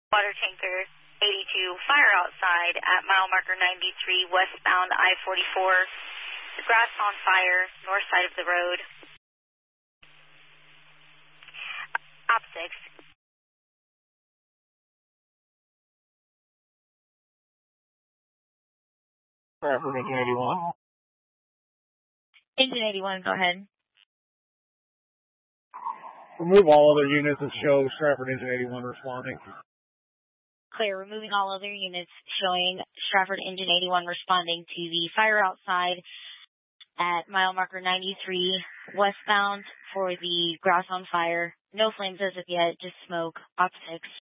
Water tanker 82, fire outside at mile marker 93, westbound I-44. The grass on fire, north side of the road. Op 6. Stratford, Engine 81. Engine 81, go ahead. Remove all other units and show Stratford Engine 81 responding. Clear, removing all other units, showing Stratford Engine 81 responding to the fire outside at mile marker 93, westbound for the grass on fire. No flames as of yet, just smoke. Op 6.